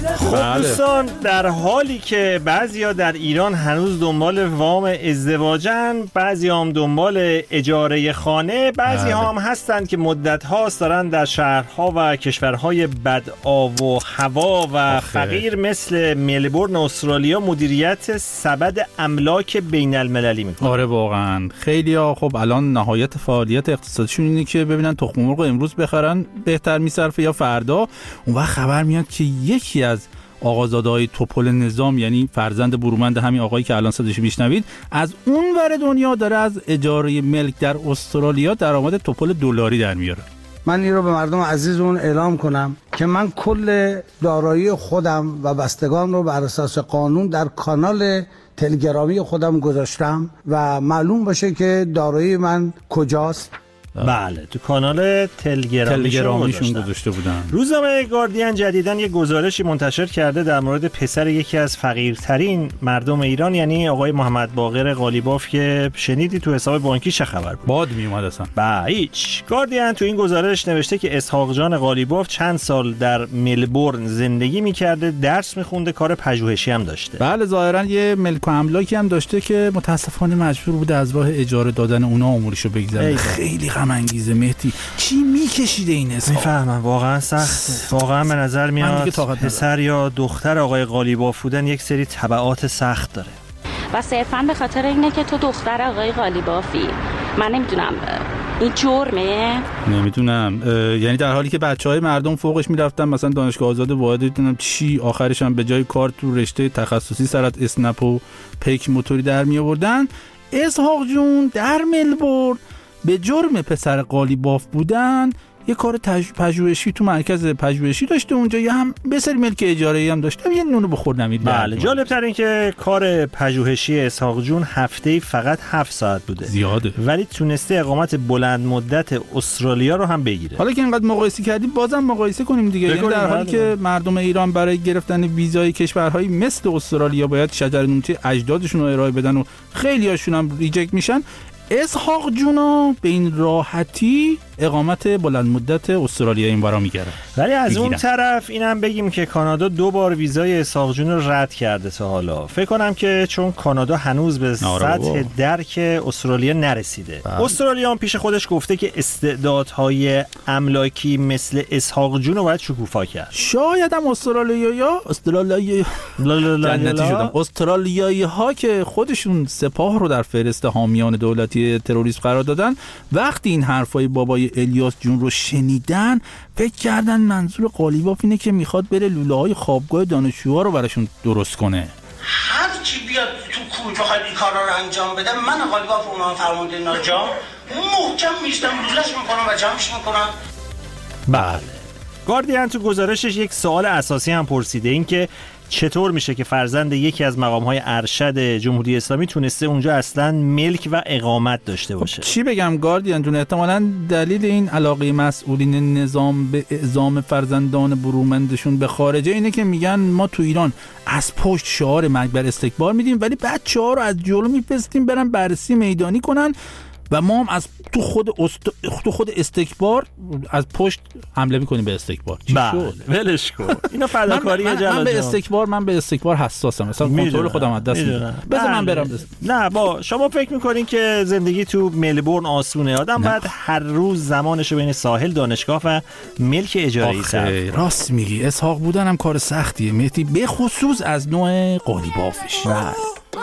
خب دوستان، در حالی که بعضیا در ایران هنوز دنبال وام ازدواجن، بعضی هم دنبال اجاره خانه، بعضی هم هستند که مدت هاست دارن در شهرها و کشورهای بد آب و هوا و فقیر مثل ملبورن استرالیا مدیریت سبد املاک بین المللی میکنن. آره واقعا خیلی ها خب الان نهایت فعالیت اقتصادیشون اینه که ببینن تخم مرغ امروز بخرن بهتر میصرفه یا فردا. اون وقت خبر میاد که یکی از آقازاده‌های توپل نظام، یعنی فرزند برومند همین آقایی که الان صداش میشنوید، از اون ور دنیا داره از اجاره ملک در استرالیا درآمد توپل دلاری در میاره. من این رو به مردم عزیزمون اعلام کنم که من کل دارایی خودم و بستگان رو بر اساس قانون در کانال تلگرامی خودم گذاشتم و معلوم باشه که دارایی من کجاست. بله، تو کانال تلگرامیشون گذاشته بودن. روزنامه گاردین جدیداً یه گزارشی منتشر کرده در مورد پسر یکی از فقیرترین مردم ایران، یعنی آقای محمد باقر قالیباف، که شنیدی تو حساب بانکی چه خبر بود؟ باد میومد اصلا. هیچ. گاردین تو این گزارش نوشته که اسحاق جان قالیباف چند سال در ملبورن زندگی می‌کرده، درس می‌خونده، کار پژوهشی هم داشته. بله، ظاهراً یه ملک و املاکی هم داشته که متأسفانه مجبور بوده از راه اجاره دادن اونها امورشو بگذره. خیلی غم انگیزه مهدی. چی میکشیده این حساب؟ میفهمم، واقعا سخت. واقعا به نظر میاد پسر یا دختر آقای قالیباف بودن یک سری تبعات سخت داره. و صرفا به خاطر اینه که تو دختر آقای قالیبافی. من نمیدونم این جرمه؟ نمیدونم. یعنی در حالی که بچهای مردم فوقش میرفتن مثلا دانشگاه آزاد واحد، نمیدونم چی، آخرش هم به جای کار تو رشته تخصصی سرت اسنپ و پیک موتوری در می آوردن، اسحاق جون در ملبورن به جرم پسر قالیباف بودن یه کار پژوهشی تو مرکز پژوهشی داشته اونجا، یه هم به سری ملک اجاره‌ای هم داشته، یه نونو بخور نمید. بله، جالب تر این که کار پژوهشی اسحاق جون هفته‌ای فقط 7 ساعت بوده. زیاده. ولی تونسته اقامت بلند مدت استرالیا رو هم بگیره. حالا که اینقدر مقایسه کردیم بازم مقایسه کنیم دیگه. یعنی در حالی که مردم ایران برای گرفتن ویزای کشورهای مثل استرالیا باید شجره‌نوتی اجدادشون رو ارائه بدن و خیلیاشون هم ریجکت میشن، اسحاق جونا به این راحتی اقامت بلند مدت استرالیا این برا میگیره. ولی از اون طرف اینم بگیم که کانادا 2 بار ویزای اسحاق جون رو رد کرده تا حالا. فکر کنم که چون کانادا هنوز به سطح درک استرالیا نرسیده. استرالیا هم پیش خودش گفته که استعدادهای املاکی مثل اسحاق جون رو باید شکوفا کرد. شاید هم استرالیایی ها که خودشون سپاه رو در فهرست حامیان دولتی تروریسم قرار دادن، وقتی این حرفای بابای الیاس جون رو شنیدن فکر کردن منظور قالیباف اینه که میخواد بره لوله‌های خوابگاه دانشجوها رو براشون درست کنه. هر کی بیاد تو کوی بخواد این کارا رو انجام بده، من قالیباف اونها فرمانده ناجام محکم میشتم لوله‌اش میکنم و جمعش میکنم. بله. گاردین تو گزارشش یک سوال اساسی هم پرسیده، این که چطور میشه که فرزند یکی از مقام‌های ارشد جمهوری اسلامی تونسته اونجا اصلاً ملک و اقامت داشته باشه؟ چی بگم گاردین جون، احتمالاً دلیل این علاقه مسئولین نظام به اعزام فرزندان برومندشون به خارجه اینه که میگن ما تو ایران از پشت شعار مرگ بر استکبار میدیم، ولی بچه‌ها رو از جلو میفرستیم برن بررسی میدانی کنن و ما هم از تو خود استکبار از پشت حمله میکنیم به استکبار. چی شد؟ ولش کن. اینا فداکاری جلال. من به استکبار حساسم. مثلا کنترل خودم از دست میدم. بذار من برم. نه با شما فکر میکنین که زندگی تو ملبورن آسونه؟ آدم باید هر روز زمانشو بین ساحل، دانشگاه و ملک اجاره‌ای صرف. راست میگی، اسحاق بودن هم کار سختیه مهدی، به خصوص از نوع قالیبافش.